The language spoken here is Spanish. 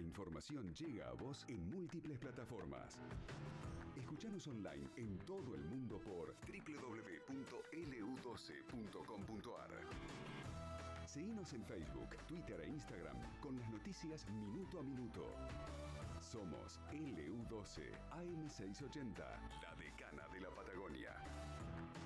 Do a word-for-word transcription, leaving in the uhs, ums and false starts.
información llega a vos en múltiples plataformas. Escuchanos online en todo el mundo por doble u doble u doble u punto ele u doce punto com punto ar. Seguinos en Facebook, Twitter e Instagram con las noticias minuto a minuto. Somos ele u doce A M seiscientos ochenta, la